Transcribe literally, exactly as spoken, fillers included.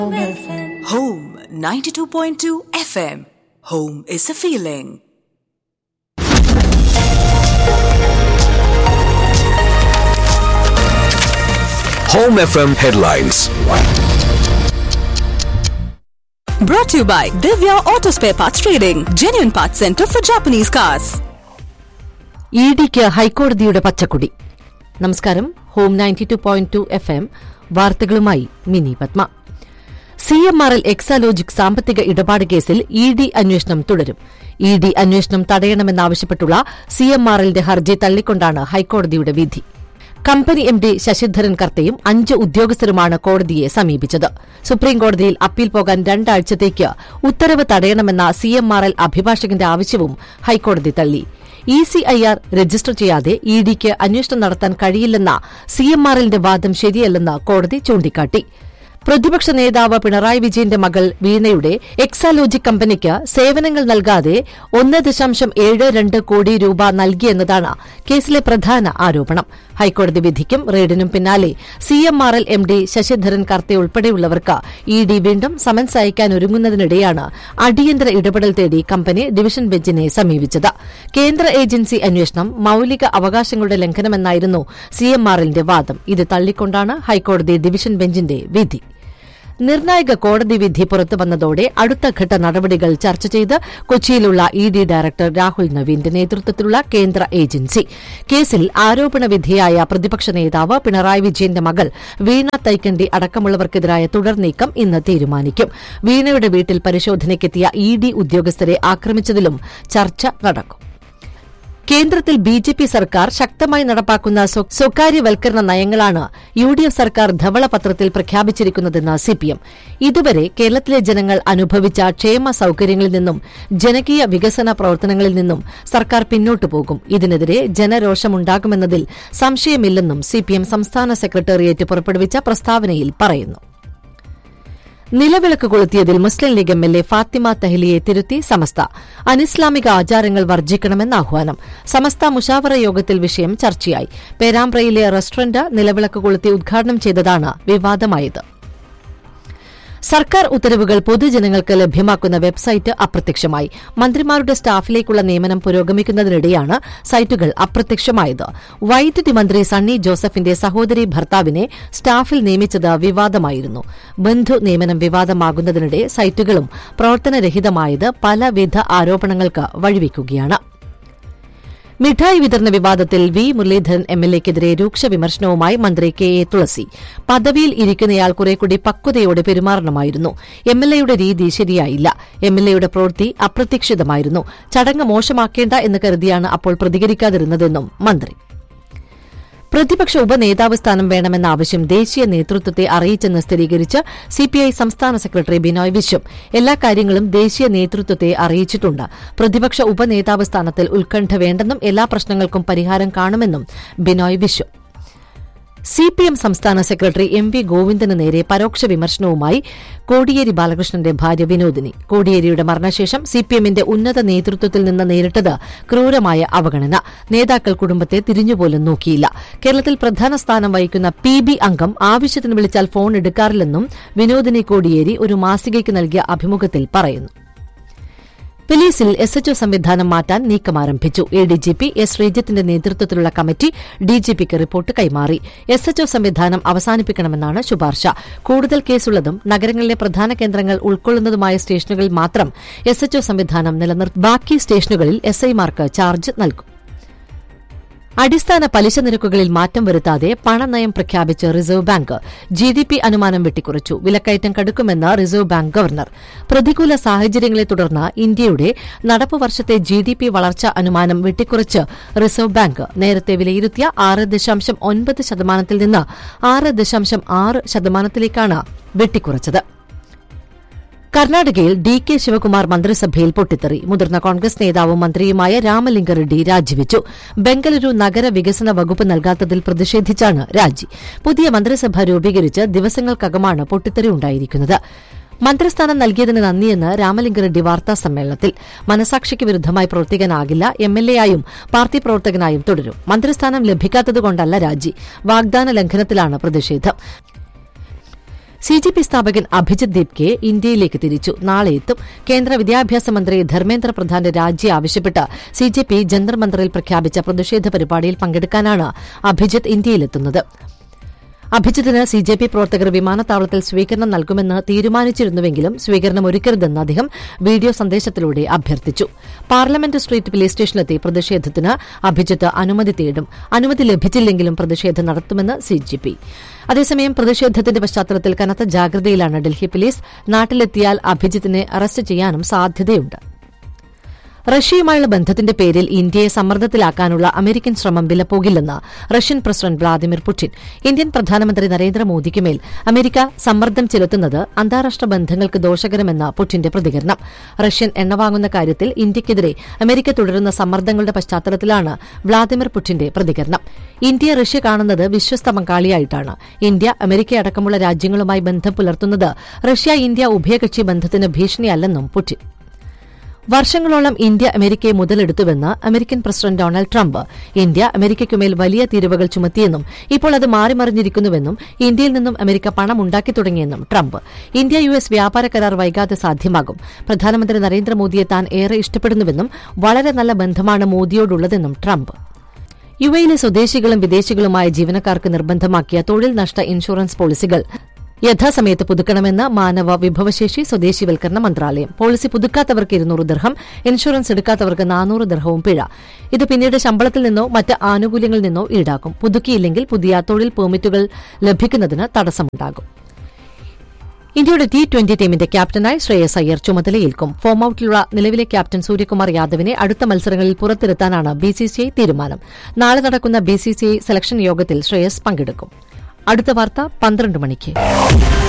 Home ninety-two point two F M. Home is a feeling. Home F M headlines. Brought to you by Divya Auto Spare Parts Trading, genuine parts center for Japanese cars. E ഡിക്ക് ഹൈക്കോടതിയുടെ പച്ചക്കുടി. നമസ്കാരം. Home ninety two point two F M വാർത്തകളുമായി mini Padma. C M R L Exalogic സാമ്പത്തിക ഇടപാട് കേസിൽ E D അന്വേഷണം തുടരും. E D അന്വേഷണം തടയണമെന്നാവശ്യപ്പെട്ടുള്ള സി എം ആർ എല്ലിന്റെ ഹർജി തള്ളിക്കൊണ്ടാണ് ഹൈക്കോടതിയുടെ വിധി. കമ്പനി എം ഡി ശശിധരൻ കർത്തയും അഞ്ച് ഉദ്യോഗസ്ഥരുമാണ് കോടതിയെ സമീപിച്ചത്. സുപ്രീംകോടതിയിൽ അപ്പീൽ പോകാൻ രണ്ടാഴ്ചത്തേക്ക് ഉത്തരവ് തടയണമെന്ന സി എം ആർ എൽ അഭിഭാഷകന്റെ ആവശ്യവും ഹൈക്കോടതി തള്ളി. E C I R register ചെയ്യാതെ ഇ ഡിക്ക് അന്വേഷണം നടത്താൻ കഴിയില്ലെന്ന സി എം ആർ എല്ലിന്റെ വാദം ശരിയല്ലെന്ന് കോടതി ചൂണ്ടിക്കാട്ടി. പ്രതിപക്ഷ നേതാവ് പിണറായി വിജയന്റെ മകൾ വീണയുടെ എക്സാലോജിക് കമ്പനിക്ക് സേവനങ്ങൾ നൽകാതെ ഒന്ന് ദശാംശം ഏഴ് രണ്ട് കോടി രൂപ നൽകിയെന്നതാണ് കേസിലെ പ്രധാന ആരോപണം. ഹൈക്കോടതി വിധിക്കും റെയ്ഡിനും പിന്നാലെ C M R L M D Sasidharan കർത്തെ ഉൾപ്പെടെയുള്ളവർക്ക് E D വീണ്ടും സമൻസ് അയക്കാനൊരുങ്ങുന്നതിനിടെയാണ് അടിയന്തര ഇടപെടൽ തേടി കമ്പനി ഡിവിഷൻ ബെഞ്ചിനെ സമീപിച്ചത്. കേന്ദ്ര ഏജൻസി അന്വേഷണം മൌലിക അവകാശങ്ങളുടെ ലംഘനമെന്നായിരുന്നു സി എം ആർ എല്ലിന്റെ വാദം. ഇത് തള്ളിക്കൊണ്ടാണ് ഹൈക്കോടതി ഡിവിഷൻ ബെഞ്ചിന്റെ വിധി. നിർണായക കോടതി വിധി പുറത്തുവന്നതോടെ അടുത്തഘട്ട നടപടികൾ ചർച്ച ചെയ്ത് കൊച്ചിയിലുള്ള ഇ ഡി ഡയറക്ടർ രാഹുൽ നവീന്റെ നേതൃത്വത്തിലുള്ള കേന്ദ്ര ഏജൻസി കേസിൽ ആരോപണ വിധേയായ പ്രതിപക്ഷ നേതാവ് പിണറായി വിജയന്റെ മകൾ വീണ തൈക്കണ്ടി അടക്കമുള്ളവർക്കെതിരായ തുടർ നീക്കം ഇന്ന് തീരുമാനിക്കും. വീണയുടെ വീട്ടിൽ പരിശോധനയ്ക്കെത്തിയ ഇ ഡി ഉദ്യോഗസ്ഥരെ ആക്രമിച്ചതിലും ചർച്ച നടക്കും. കേന്ദ്രത്തിൽ ബി ജെ പി സർക്കാർ ശക്തമായി നടപ്പാക്കുന്ന സ്വകാര്യവൽക്കരണ നയങ്ങളാണ് യു ഡി എഫ് സർക്കാർ ധവളപത്രത്തിൽ പ്രഖ്യാപിച്ചിരിക്കുന്നതെന്ന് സി പി എം. ഇതുവരെ കേരളത്തിലെ ജനങ്ങൾ അനുഭവിച്ച ക്ഷേമ സൌകര്യങ്ങളിൽ നിന്നും ജനകീയ വികസന പ്രവർത്തനങ്ങളിൽ നിന്നും സർക്കാർ പിന്നോട്ടു പോകും. ഇതിനെതിരെ ജനരോഷമുണ്ടാകുമെന്നതിൽ സംശയമില്ലെന്നും സി പി എം സംസ്ഥാന സെക്രട്ടേറിയറ്റ് പുറപ്പെടുവിച്ച പ്രസ്താവനയിൽ പറയുന്നു. നിലവിളക്ക് കൊളുത്തിയതിൽ മുസ്ലിം league M L A Fathima തഹ്ലിയെ തിരുത്തി സമസ്ത. അനിസ്ലാമിക ആചാരങ്ങൾ വർജിക്കണമെന്ന് ആഹ്വാനം. സമസ്ത മുഷാവറ യോഗത്തിൽ വിഷയം ചർച്ചയായി. പേരാമ്പ്രയിലെ റെസ്റ്റോറന്റ് നിലവിളക്ക് കൊളുത്തി ഉദ്ഘാടനം ചെയ്തതാണ് വിവാദമായത്. സർക്കാർ ഉത്തരവുകൾ പൊതുജനങ്ങൾക്ക് ലഭ്യമാക്കുന്ന വെബ്സൈറ്റ് അപ്രത്യക്ഷമായി. മന്ത്രിമാരുടെ സ്റ്റാഫിലേക്കുള്ള നിയമനം പുരോഗമിക്കുന്നതിനിടെയാണ് സൈറ്റുകൾ അപ്രത്യക്ഷമായത്. വൈദ്യുതി മന്ത്രി സണ്ണി ജോസഫിന്റെ സഹോദരി ഭർത്താവിനെ സ്റ്റാഫിൽ നിയമിച്ചത് വിവാദമായിരുന്നു. ബന്ധു നിയമനം വിവാദമാകുന്നതിനിടെ സൈറ്റുകളും പ്രവർത്തനരഹിതമായത് പലവിധ ആരോപണങ്ങൾക്ക് വഴിവെക്കുകയാണ്. മിഠായി വിതരണ വിവാദത്തിൽ വി മുരളീധരൻ എം എൽ എക്കെതിരെ രൂക്ഷ വിമർശനവുമായി മന്ത്രി കെ എ തുളസി. പദവിയിൽ ഇരിക്കുന്നയാൾ കുറേക്കൂടി പക്വതയോടെ പെരുമാറണമായിരുന്നു. എം എൽ എയുടെ രീതി ശരിയായില്ല. എം എൽ എയുടെ പ്രവൃത്തി അപ്രതീക്ഷിതമായിരുന്നു. ചടങ്ങ് മോശമാക്കേണ്ട എന്ന് കരുതിയാണ് അപ്പോൾ പ്രതികരിക്കാതിരുന്നതെന്നും മന്ത്രി. പ്രതിപക്ഷ ഉപനേതാവ് സ്ഥാനം വേണമെന്ന ആവശ്യം ദേശീയ നേതൃത്വത്തെ അറിയിച്ചെന്ന് സ്ഥിരീകരിച്ച് സിപിഐ സംസ്ഥാന സെക്രട്ടറി ബിനോയ് വിശ്വം. എല്ലാ കാര്യങ്ങളും ദേശീയ നേതൃത്വത്തെ അറിയിച്ചിട്ടുണ്ട്. പ്രതിപക്ഷ ഉപനേതാവ് സ്ഥാനത്തിൽ ഉത്കണ്ഠ വേണ്ടെന്നും എല്ലാ പ്രശ്നങ്ങൾക്കും പരിഹാരം കാണുമെന്നും Binoy Viswam. C P M സംസ്ഥാന സെക്രട്ടറി എം വി ഗോവിന്ദന് നേരെ പരോക്ഷ വിമർശനവുമായി കോടിയേരി ബാലകൃഷ്ണന്റെ ഭാര്യ വിനോദിനി. കോടിയേരിയുടെ മരണശേഷം സിപിഎമ്മിന്റെ ഉന്നത നേതൃത്വത്തിൽ നിന്ന് നേരിട്ടത് ക്രൂരമായ അവഗണന. നേതാക്കൾ കുടുംബത്തെ തിരിഞ്ഞുപോലും നോക്കിയില്ല. കേരളത്തിൽ പ്രധാന സ്ഥാനം വഹിക്കുന്ന പി ബി അംഗം ആവശ്യത്തിന് വിളിച്ചാൽ ഫോൺ എടുക്കാറില്ലെന്നും വിനോദിനി കോടിയേരി ഒരു മാസികയ്ക്ക് നൽകിയ അഭിമുഖത്തിൽ പറയുന്നു. പോലീസിൽ എസ് എച്ച് ഒ സംവിധാനം മാറ്റാൻ നീക്കം ആരംഭിച്ചു. A D G P S ശ്രീജിത്തിന്റെ നേതൃത്വത്തിലുള്ള കമ്മിറ്റി ഡിജിപിക്ക് റിപ്പോർട്ട് കൈമാറി. എസ് എച്ച് ഒ സംവിധാനം അവസാനിപ്പിക്കണമെന്നാണ് ശുപാർശ. കൂടുതൽ കേസുള്ളതും നഗരങ്ങളിലെ പ്രധാന കേന്ദ്രങ്ങൾ ഉൾക്കൊള്ളുന്നതുമായ സ്റ്റേഷനുകളിൽ മാത്രം എസ് എച്ച് ഒ സംവിധാനം നിലനിർത്തും. ബാക്കി സ്റ്റേഷനുകളിൽ എസ് ഐമാർക്ക് ചാർജ് നൽകും. അടിസ്ഥാന പലിശ നിരക്കുകളിൽ മാറ്റം വരുത്താതെ പണനയം പ്രഖ്യാപിച്ച് reserve bank. G D P അനുമാനം വെട്ടിക്കുറച്ചു. വിലക്കയറ്റം കടുക്കുമെന്ന് റിസർവ് ബാങ്ക് ഗവർണർ. പ്രതികൂല സാഹചര്യങ്ങളെ തുടർന്ന് ഇന്ത്യയുടെ നടപ്പ് വർഷത്തെ ജി ഡി പി വളർച്ചാ അനുമാനം വെട്ടിക്കുറച്ച് റിസർവ് ബാങ്ക്. നേരത്തെ വിലയിരുത്തിയ ആറ് ദശാംശം ഒൻപത് ശതമാനത്തിൽ നിന്ന് ആറ് ദശാംശം ആറ് ശതമാനത്തിലേക്കാണ് വെട്ടിക്കുറച്ചത്. കർണാടകയിൽ ഡി കെ ശിവകുമാർ മന്ത്രിസഭയിൽ പൊട്ടിത്തെറി. മുതിർന്ന കോൺഗ്രസ് നേതാവും മന്ത്രിയുമായ രാമലിംഗറെഡ്ഡി രാജിവെച്ചു. ബംഗളൂരു നഗര വികസന വകുപ്പ് നൽകാത്തതിൽ പ്രതിഷേധിച്ചാണ് രാജി. പുതിയ മന്ത്രിസഭ രൂപീകരിച്ച് ദിവസങ്ങൾക്കകമാണ് പൊട്ടിത്തെറി ഉണ്ടായിരിക്കുന്നത്. മന്ത്രിസ്ഥാനം നൽകിയതിന് നന്ദിയെന്ന് രാമലിംഗറെഡ്ഡി വാർത്താസമ്മേളനത്തിൽ. മനസാക്ഷിക്ക് വിരുദ്ധമായി പ്രവർത്തിക്കാനാകില്ല. എം എൽ എ ആയും പാർട്ടി പ്രവർത്തകനായും തുടരും. മന്ത്രിസ്ഥാനം ലഭിക്കാത്തതുകൊണ്ടല്ല രാജി. വാഗ്ദാന ലംഘനത്തിലാണ് പ്രതിഷേധം. സി ജെ പി സ്ഥാപകൻ അഭിജിത് ദീപ്കെ ഇന്ത്യയിലേക്ക് തിരിച്ചു. നാളെ എത്തും. കേന്ദ്ര വിദ്യാഭ്യാസ മന്ത്രി ധർമ്മേന്ദ്ര പ്രധാന്റെ രാജി ആവശ്യപ്പെട്ട് സി ജെ പി ജന്തർ മന്ദറിൽ പ്രഖ്യാപിച്ച പ്രതിഷേധ പരിപാടിയിൽ പങ്കെടുക്കാനാണ് അഭിജിത്ത് ഇന്ത്യയിലെത്തുന്നത്. അഭിജിത്തിന് സി ജെ പി പ്രവർത്തകർ വിമാനത്താവളത്തിൽ സ്വീകരണം നൽകുമെന്ന് തീരുമാനിച്ചിരുന്നുവെങ്കിലും സ്വീകരണം ഒരുക്കരുതെന്ന് അദ്ദേഹം വീഡിയോ സന്ദേശത്തിലൂടെ അഭ്യർത്ഥിച്ചു. പാർലമെന്റ് സ്ട്രീറ്റ് പോലീസ് സ്റ്റേഷനിലെത്തി പ്രതിഷേധത്തിന് അഭിജിത്ത് അനുമതി തേടും. അനുമതി ലഭിച്ചില്ലെങ്കിലും പ്രതിഷേധം നടത്തുമെന്ന് സി ജെ പി. അതേസമയം പ്രതിഷേധത്തിന്റെ പശ്ചാത്തലത്തിൽ കനത്ത ജാഗ്രതയിലാണ് ഡൽഹി പോലീസ്. നാട്ടിലെത്തിയാൽ അഭിജിത്തിനെ അറസ്റ്റ് ചെയ്യാനും സാധ്യതയുണ്ട്. റഷ്യയുമായുള്ള ബന്ധത്തിന്റെ പേരിൽ ഇന്ത്യയെ സമ്മർദ്ദത്തിലാക്കാനുള്ള അമേരിക്കൻ ശ്രമം വിലപ്പോകില്ലെന്ന് Russian president Vladimir Putin. Indian പ്രധാനമന്ത്രി നരേന്ദ്രമോദിക്കുമേൽ അമേരിക്ക സമ്മർദ്ദം ചെലുത്തുന്നത് അന്താരാഷ്ട്ര ബന്ധങ്ങൾക്ക് ദോഷകരമെന്ന പുടിന്റെ പ്രതികരണം. റഷ്യൻ എണ്ണ വാങ്ങുന്ന കാര്യത്തിൽ ഇന്ത്യയ്ക്കെതിരെ അമേരിക്ക തുടരുന്ന സമ്മർദ്ദങ്ങളുടെ പശ്ചാത്തലത്തിലാണ് വ്ളാദിമിർ പുടിന്റെ പ്രതികരണം. ഇന്ത്യ റഷ്യ കാണുന്നത് വിശ്വസ്ത പങ്കാളിയായിട്ടാണ്. ഇന്ത്യ അമേരിക്കയടക്കമുള്ള രാജ്യങ്ങളുമായി ബന്ധം പുലർത്തുന്നത് റഷ്യ ഇന്ത്യ ഉഭയകക്ഷി ബന്ധത്തിന് ഭീഷണിയല്ലെന്നും പുടിൻ. വർഷങ്ങളോളം ഇന്ത്യ അമേരിക്കയെ മുതലെടുത്തുവെന്ന് American president Donald Trump. India അമേരിക്കയ്ക്കുമേൽ വലിയ തീരുവകൾ ചുമത്തിയെന്നും ഇപ്പോൾ അത് മാറിമറിഞ്ഞിരിക്കുന്നുവെന്നും ഇന്ത്യയിൽ നിന്നും അമേരിക്ക പണം ഉണ്ടാക്കി തുടങ്ങിയെന്നും ട്രംപ്. ഇന്ത്യ യു എസ് വ്യാപാര കരാർ വൈകാതെ സാധ്യമാകും. പ്രധാനമന്ത്രി നരേന്ദ്രമോദിയെ താൻ ഏറെ ഇഷ്ടപ്പെടുന്നുവെന്നും വളരെ നല്ല ബന്ധമാണ് മോദിയോടുള്ളതെന്നും ട്രംപ്. യു എയിലെ സ്വദേശികളും വിദേശികളുമായ ജീവനക്കാർക്ക് നിർബന്ധമാക്കിയ തൊഴിൽ നഷ്ട ഇൻഷുറൻസ് പോളിസികൾ യഥാസമയത്ത് പുതുക്കണമെന്ന് മാനവ വിഭവശേഷി സ്വദേശിവൽക്കരണ മന്ത്രാലയം. പോളിസി പുതുക്കാത്തവർക്ക് ഇരുന്നൂറ് ദിർഹം, ഇൻഷുറൻസ് എടുക്കാത്തവർക്ക് നാനൂറ് ദിർഹവും പിഴ. ഇത് പിന്നീട് ശമ്പളത്തിൽ നിന്നോ മറ്റ് ആനുകൂല്യങ്ങളിൽ നിന്നോ ഈടാക്കും. പുതുക്കിയില്ലെങ്കിൽ പുതിയ തൊഴിൽ പെർമിറ്റുകൾ ലഭിക്കുന്നതിന് തടസ്സമുണ്ടാകും. ഇന്ത്യയുടെ ടി ട്വന്റി ടീമിന്റെ ക്യാപ്റ്റനായി ശ്രേയസ് അയ്യർ ചുമതലയേൽക്കും. ഫോം ഔട്ടിലുള്ള നിലവിലെ ക്യാപ്റ്റൻ സൂര്യകുമാർ യാദവിനെ അടുത്ത മത്സരങ്ങളിൽ പുറത്തിരുത്താനാണ് ബിസിസിഐ തീരുമാനം. നാളെ നടക്കുന്ന ബിസിസിഐ സെലക്ഷൻ യോഗത്തിൽ ശ്രേയസ് പങ്കെടുക്കും. അടുത്ത വാർത്ത പന്ത്രണ്ട് മണിക്ക്.